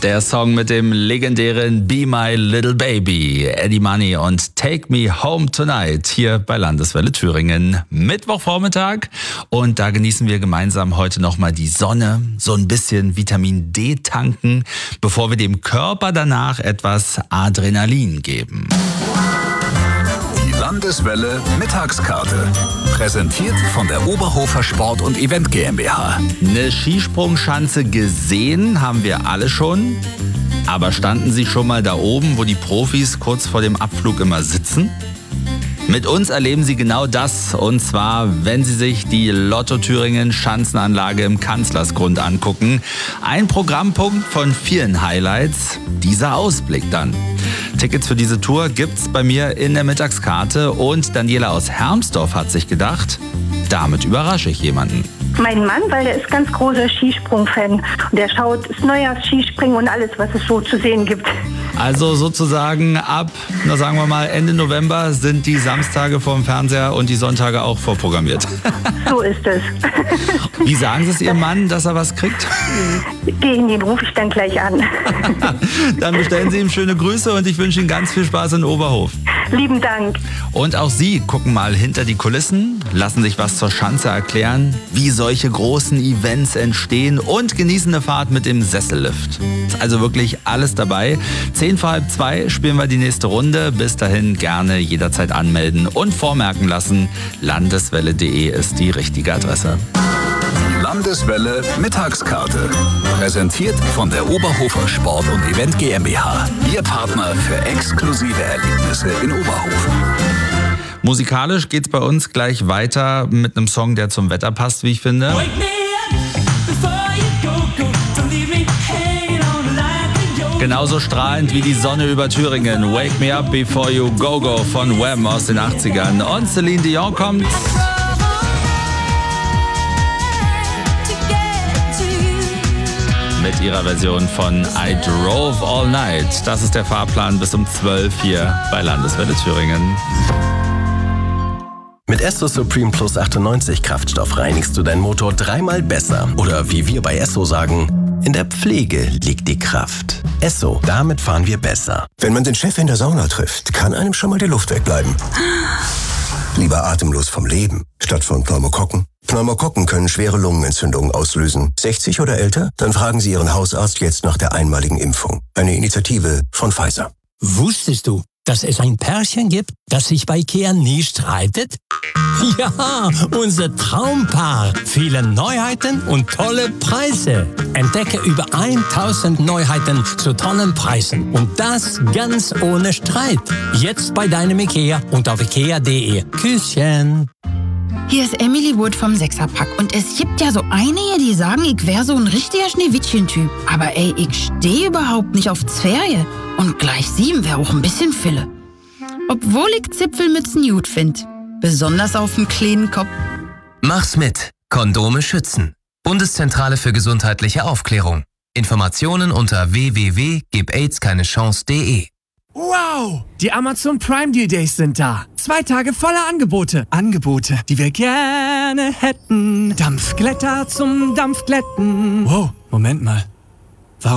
Der Song mit dem legendären Be My Little Baby, Eddie Money und Take Me Home Tonight hier bei Landeswelle Thüringen. Mittwochvormittag und da genießen wir gemeinsam heute nochmal die Sonne, so ein bisschen Vitamin D tanken, bevor wir dem Körper danach etwas Adrenalin geben. Die Landeswelle Mittagskarte. Präsentiert von der Oberhofer Sport- und Event GmbH. Eine Skisprungschanze gesehen haben wir alle schon. Aber standen Sie schon mal da oben, wo die Profis kurz vor dem Abflug immer sitzen? Mit uns erleben Sie genau das, und zwar, wenn Sie sich die Lotto Thüringen Schanzenanlage im Kanzlersgrund angucken. Ein Programmpunkt von vielen Highlights, dieser Ausblick dann. Tickets für diese Tour gibt's bei mir in der Mittagskarte und Daniela aus Hermsdorf hat sich gedacht, damit überrasche ich jemanden. Mein Mann, weil der ist ganz großer Skisprung-Fan und der schaut das Neujahrs-Skispringen und alles, was es so zu sehen gibt. Also sozusagen ab, sagen wir mal, Ende November sind die Samstage vorm Fernseher und die Sonntage auch vorprogrammiert. So ist es. Wie sagen Sie es Ihrem Mann, dass er was kriegt? Den rufe ich dann gleich an. Dann bestellen Sie ihm schöne Grüße und ich wünsche Ihnen ganz viel Spaß in Oberhof. Lieben Dank. Und auch Sie gucken mal hinter die Kulissen, lassen sich was zur Schanze erklären, wie solche großen Events entstehen und genießen eine Fahrt mit dem Sessellift. Ist also wirklich alles dabei. 1:10 spielen wir die nächste Runde. Bis dahin gerne jederzeit anmelden und vormerken lassen. Landeswelle.de ist die richtige Adresse. Die Landeswelle Mittagskarte. Präsentiert von der Oberhofer Sport- und Event GmbH. Ihr Partner für exklusive Erlebnisse in Oberhof. Musikalisch geht's bei uns gleich weiter mit einem Song, der zum Wetter passt, wie ich finde. Genauso strahlend wie die Sonne über Thüringen. Wake Me Up Before You Go Go von Wham aus den 80ern. Und Celine Dion kommt. Mit ihrer Version von I Drove All Night. Das ist der Fahrplan bis um 12 hier bei Landeswelle Thüringen. Mit Esso Supreme Plus 98 Kraftstoff reinigst du deinen Motor 3-mal besser. Oder wie wir bei Esso sagen, in der Pflege liegt die Kraft. Esso, damit fahren wir besser. Wenn man den Chef in der Sauna trifft, kann einem schon mal die Luft wegbleiben. Lieber atemlos vom Leben, statt von Pneumokokken. Pneumokokken können schwere Lungenentzündungen auslösen. 60 oder älter? Dann fragen Sie Ihren Hausarzt jetzt nach der einmaligen Impfung. Eine Initiative von Pfizer. Wusstest du, dass es ein Pärchen gibt, das sich bei IKEA nie streitet? Ja, unser Traumpaar. Viele Neuheiten und tolle Preise. Entdecke über 1000 Neuheiten zu tollen Preisen. Und das ganz ohne Streit. Jetzt bei deinem IKEA und auf ikea.de. Küsschen. Hier ist Emily Wood vom Sechserpack und es gibt ja so einige, die sagen, ich wäre so ein richtiger Schneewittchen-Typ. Aber ey, ich stehe überhaupt nicht auf Zwerge. Und gleich 7 wäre auch ein bisschen Fille. Obwohl ich Zipfelmützen gut finde. Besonders auf dem kleinen Kopf. Mach's mit. Kondome schützen. Bundeszentrale für gesundheitliche Aufklärung. Informationen unter www.gebaidskeinechance.de. Wow! Die Amazon Prime Deal Days sind da. 2 Tage voller Angebote. Angebote, die wir gerne hätten. Dampfglätter zum Dampfglätten. Wow, Moment mal.